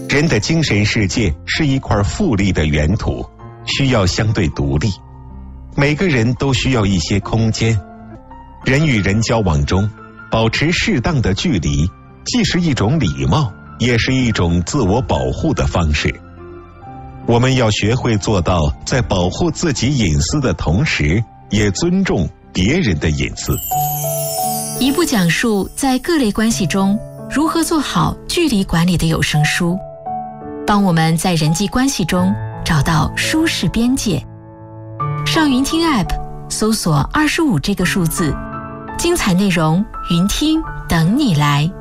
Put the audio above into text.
人的精神世界是一块复利的原土，需要相对独立。每个人都需要一些空间。人与人交往中，保持适当的距离，既是一种礼貌，也是一种自我保护的方式。我们要学会做到在保护自己隐私的同时，也尊重别人的隐私。 一部讲述在各类关系中如何做好距离管理的有声书，帮我们在人际关系中找到舒适边界。上云听 App 搜索25这个数字，精彩内容云听等你来。